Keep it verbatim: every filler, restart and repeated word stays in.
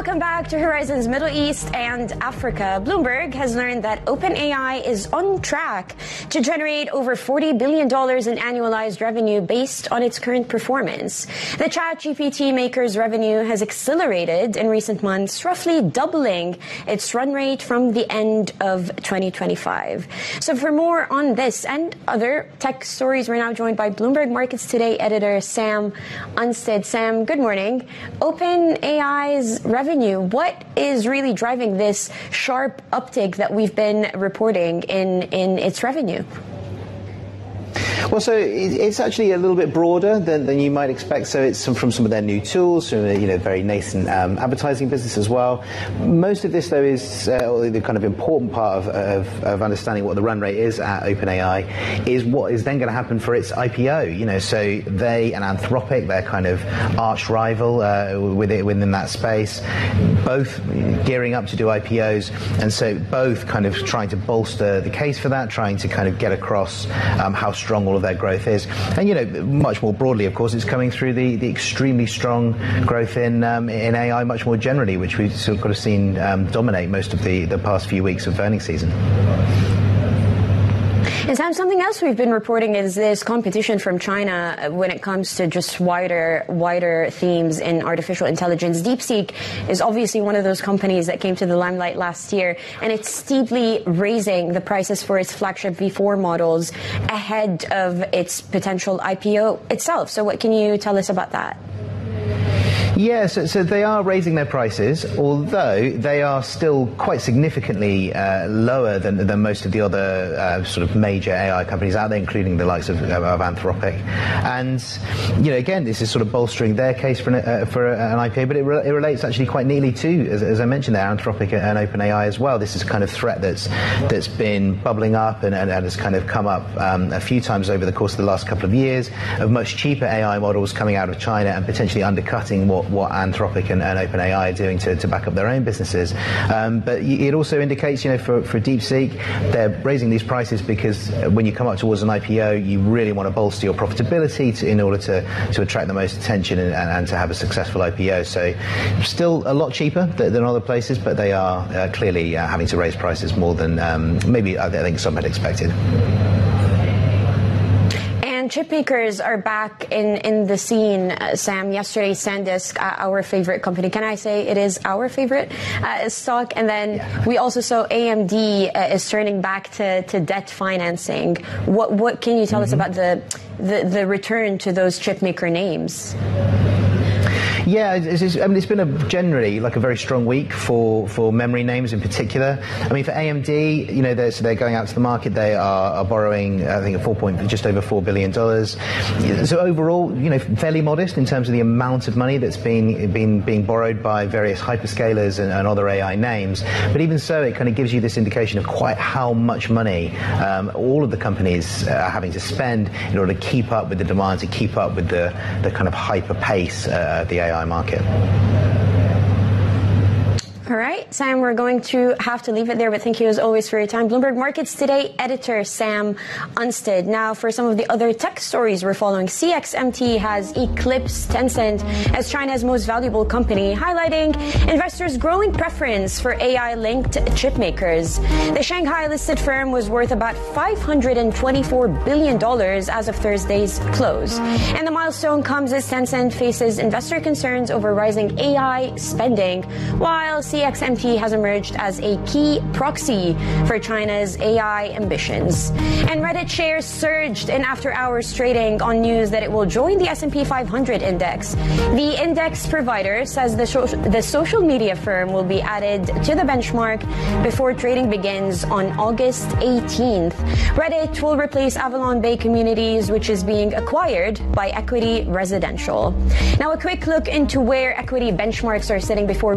Welcome back to Horizons Middle East and Africa. Bloomberg has learned that OpenAI is on track to generate over forty billion dollars in annualized revenue based on its current performance. The ChatGPT maker's revenue has accelerated in recent months, roughly doubling its run rate from the end of twenty twenty-five. So for more on this and other tech stories, we're now joined by Bloomberg Markets Today editor Sam Unstead. Sam, good morning. OpenAI's revenue, what is really driving this sharp uptick that we've been reporting in, in its revenue? Well, so it's actually a little bit broader than, than you might expect. So it's from some of their new tools, from a, you know, very nascent um, advertising business as well. Most of this, though, is uh, the kind of important part of, of, of understanding what the run rate is at OpenAI is what is then going to happen for its I P O. You know, so they and Anthropic, their kind of arch rival uh, with it, within that space, both gearing up to do I P Os, and so both kind of trying to bolster the case for that, trying to kind of get across um, how strong all of their growth is. And, you know, much more broadly, of course, it's coming through the, the extremely strong growth in um, in A I much more generally, which we've sort of seen um, dominate most of the, the past few weeks of earnings season. And Sam, something else we've been reporting is this competition from China when it comes to just wider, wider themes in artificial intelligence. DeepSeek is obviously one of those companies that came to the limelight last year, and it's steeply raising the prices for its flagship V four models ahead of its potential I P O itself. So what can you tell us about that? Yeah, so, so they are raising their prices, although they are still quite significantly uh, lower than, than most of the other uh, sort of major A I companies out there, including the likes of, of Anthropic. And, you know, again, this is sort of bolstering their case for an, uh, for an I P O, but it, re- it relates actually quite neatly to, as, as I mentioned there, Anthropic and OpenAI as well. This is a kind of threat that's that's been bubbling up and, and, and has kind of come up um, a few times over the course of the last couple of years of much cheaper A I models coming out of China and potentially undercutting what what Anthropic and, and OpenAI are doing to, to back up their own businesses. Um, but it also indicates, you know, for, for DeepSeek, they're raising these prices because when you come up towards an I P O, you really want to bolster your profitability to, in order to, to attract the most attention and, and, and to have a successful I P O. So still a lot cheaper than, than other places, but they are uh, clearly uh, having to raise prices more than um, maybe I think some had expected. Chip makers are back in, in the scene, uh, Sam. Yesterday, SanDisk, uh, our favorite company. Can I say it is our favorite uh, stock? And then yeah. we also saw A M D uh, is turning back to, to debt financing. What what can you tell mm-hmm. us about the, the, the return to those chip maker names? Yeah, it's, it's, I mean, it's been a generally like a very strong week for, for memory names in particular. I mean, for A M D, you know, they're, so they're going out to the market. They are, are borrowing, I think, a four point, just over four billion dollars. So overall, you know, fairly modest in terms of the amount of money that's being been being borrowed by various hyperscalers and, and other A I names. But even so, it kind of gives you this indication of quite how much money um, all of the companies are having to spend in order to keep up with the demand, to keep up with the the kind of hyper pace uh, of the A I market. All right, Sam, we're going to have to leave it there, but thank you as always for your time. Bloomberg Markets Today editor Sam Unstead. Now, for some of the other tech stories we're following, C X M T has eclipsed Tencent as China's most valuable company, highlighting investors' growing preference for A I-linked chip makers. The Shanghai-listed firm was worth about five hundred twenty-four billion dollars as of Thursday's close. And the milestone comes as Tencent faces investor concerns over rising A I spending, while C X M T has emerged as a key proxy for China's A I ambitions. And Reddit shares surged in after-hours trading on news that it will join the S and P five hundred index. The index provider says the, so- the social media firm will be added to the benchmark before trading begins on August eighteenth. Reddit will replace Avalon Bay Communities, which is being acquired by Equity Residential. Now, a quick look into where equity benchmarks are sitting before